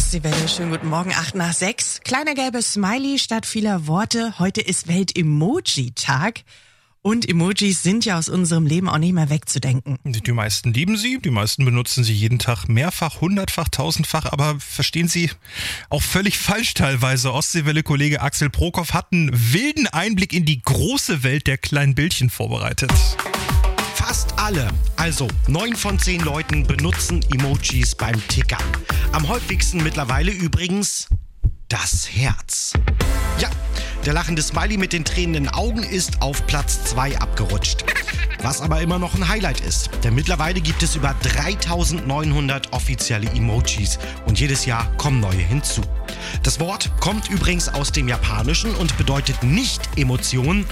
Ostseewelle, schönen guten Morgen, 8:06. Kleiner gelbes Smiley statt vieler Worte. Heute ist Welt-Emoji-Tag. Und Emojis sind ja aus unserem Leben auch nicht mehr wegzudenken. Die meisten lieben sie, die meisten benutzen sie jeden Tag mehrfach, hundertfach, tausendfach, aber verstehen Sie, auch völlig falsch teilweise. Ostseewelle-Kollege Axel Prokop hat einen wilden Einblick in die große Welt der kleinen Bildchen vorbereitet. Fast alle, also 9 von 10 Leuten benutzen Emojis beim Tickern. Am häufigsten mittlerweile übrigens das Herz. Ja, der lachende Smiley mit den tränenden Augen ist auf Platz 2 abgerutscht. Was aber immer noch ein Highlight ist, denn mittlerweile gibt es über 3900 offizielle Emojis und jedes Jahr kommen neue hinzu. Das Wort kommt übrigens aus dem Japanischen und bedeutet nicht Emotion,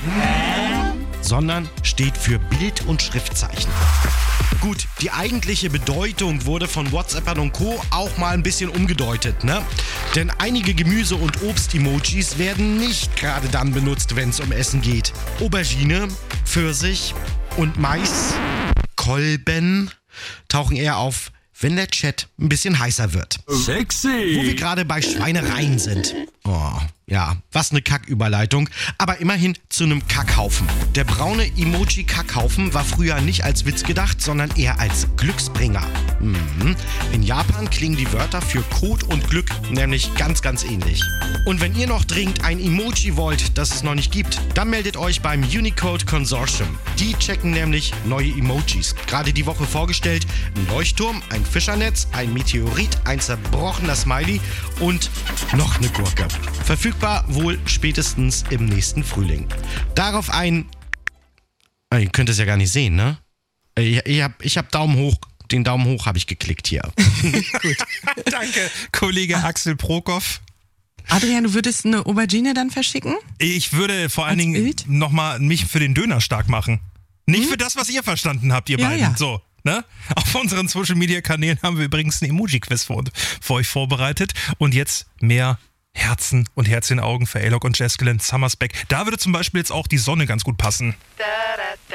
sondern steht für Bild- und Schriftzeichen. Gut, die eigentliche Bedeutung wurde von WhatsAppern und Co. auch mal ein bisschen umgedeutet, ne? Denn einige Gemüse- und Obst-Emojis werden nicht gerade dann benutzt, wenn es um Essen geht. Aubergine, Pfirsich und Mais, Kolben tauchen eher auf, wenn der Chat ein bisschen heißer wird. Sexy! Wo wir gerade bei Schweinereien sind. Oh, ja, was eine Kacküberleitung. Aber immerhin zu einem Kackhaufen. Der braune Emoji-Kackhaufen war früher nicht als Witz gedacht, sondern eher als Glücksbringer. In Japan klingen die Wörter für Kot und Glück nämlich ganz, ganz ähnlich. Und wenn ihr noch dringend ein Emoji wollt, das es noch nicht gibt, dann meldet euch beim Unicode Consortium. Die checken nämlich neue Emojis. Gerade die Woche vorgestellt, ein Leuchtturm, ein Fischernetz, ein Meteorit, ein zerbrochener Smiley und noch eine Gurke. Verfügbar wohl spätestens im nächsten Frühling. Darauf ein... Ihr könnt es ja gar nicht sehen, ne? Ich hab Daumen hoch. Den Daumen hoch habe ich geklickt hier. Gut. Danke, Kollege Axel Prokop. Adrian, du würdest eine Aubergine dann verschicken? Ich würde vor allen Als Dingen Bild? nochmal mich für den Döner stark machen. Nicht für das, was ihr verstanden habt, ihr Ja, beiden. ja. So, ne? Auf unseren Social-Media-Kanälen haben wir übrigens ein Emoji-Quiz für euch vorbereitet. Und jetzt mehr Herzen und Herz in den Augen für Alok und Jazz Glenn Summersback. Da würde zum Beispiel jetzt auch die Sonne ganz gut passen. Da, da,